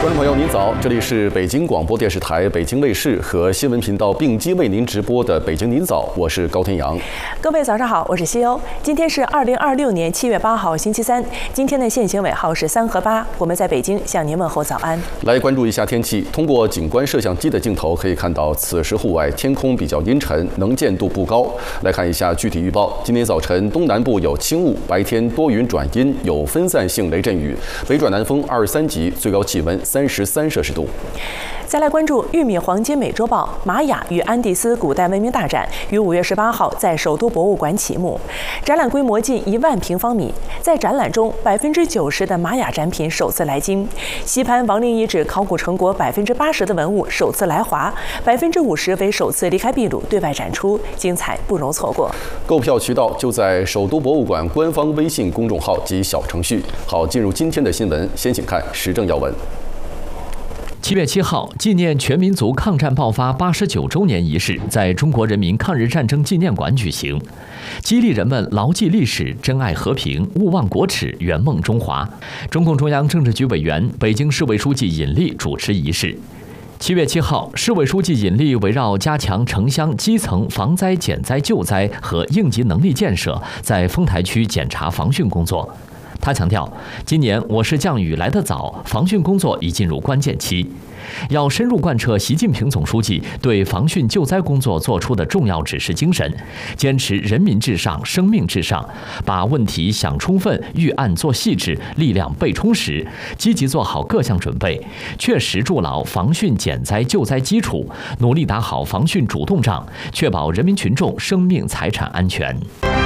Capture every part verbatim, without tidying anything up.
观众朋友您早，这里是北京广播电视台北京卫视和新闻频道并机为您直播的北京您早，我是高天阳。 各位早上好，我是西欧。今天是二零二六年七月八号星期三，今天的现行尾号是三和八，我们在北京向您问候早安。 来关注一下天气，通过景观摄像机的镜头可以看到，此时户外天空比较阴沉，能见度不高。来看一下具体预报，今天早晨东南部有轻雾，白天多云转阴，有分散性雷阵雨，北转南风二十三级，最高气温三十三摄氏度。 再来关注玉米黄金美洲豹玛雅与安第斯古代文明大展于五月十八号在首都博物馆启幕，展览规模近一万平方米。在展览中，百分之九十的玛雅展品首次来京，西潘王陵遗址考古成果百分之八十的文物首次来华，百分之五十为首次离开秘鲁对外展出，精彩不容错过。 购票渠道就在首都博物馆官方微信公众号及小程序。好，进入今天的新闻，先请看时政要闻。 七月七号，纪念全民族抗战爆发八十九周年仪式在中国人民抗日战争纪念馆举行，激励人们牢记历史、珍爱和平、勿忘国耻、圆梦中华。中共中央政治局委员、北京市委书记尹力主持仪式。七月七号，市委书记尹力围绕加强城乡基层防灾减灾救灾和应急能力建设，在丰台区检查防汛工作。他强调，今年我市降雨来得早，防汛工作已进入关键期，要深入贯彻习近平总书记对防汛救灾工作作出的重要指示精神，坚持人民至上、生命至上，把问题想充分、预案做细致、力量备充实，积极做好各项准备，确实筑牢防汛减灾救灾基础，努力打好防汛主动仗，确保人民群众生命财产安全。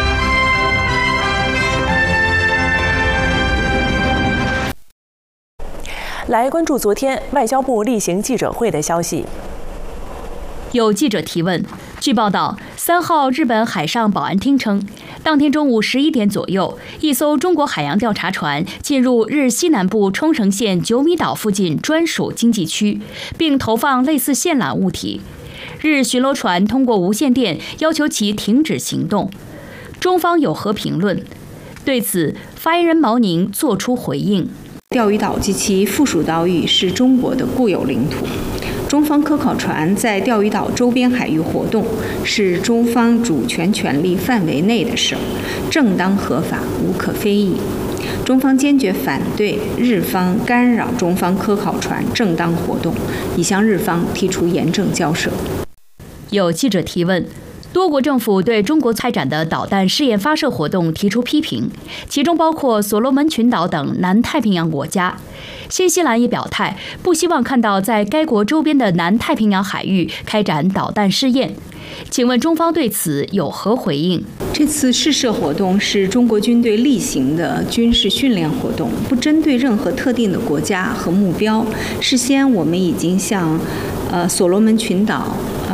来关注昨天外交部例行记者会的消息。 有记者提问，据报道，三号日本海上保安厅称，当天中午十一点左右，一艘中国海洋调查船进入日西南部冲绳县九米岛附近专属经济区，并投放类似线缆物体。日巡逻船通过无线电要求其停止行动，中方有何评论？对此，发言人毛宁作出回应。 钓鱼岛及其附属岛屿是中国的固有领土，中方科考船在钓鱼岛周边海域活动是中方主权权利范围内的事，正当合法，无可非议。中方坚决反对日方干扰中方科考船正当活动，已向日方提出严正交涉。 有记者提问，多国政府对中国开展的导弹试验发射活动提出批评，其中包括所罗门群岛等南太平洋国家。新西兰也表态，不希望看到在该国周边的南太平洋海域开展导弹试验。请问中方对此有何回应？ 这次试射活动是中国军队例行的军事训练活动，不针对任何特定的国家和目标。事先我们已经向呃所罗门群岛